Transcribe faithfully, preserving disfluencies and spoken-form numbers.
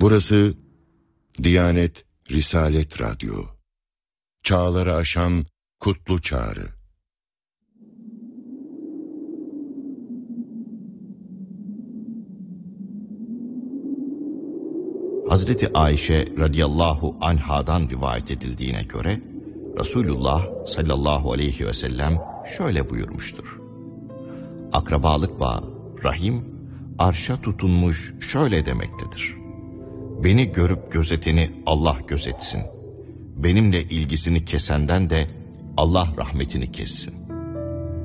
Burası Diyanet Risalet Radyo. Çağları aşan kutlu çağrı. Hazreti Ayşe radıyallahu anhadan rivayet edildiğine göre Resulullah sallallahu aleyhi ve sellem şöyle buyurmuştur. Akrabalık bağı, rahim, arşa tutunmuş şöyle demektedir. Beni görüp gözeteni Allah gözetsin. Benimle ilgisini kesenden de Allah rahmetini kessin.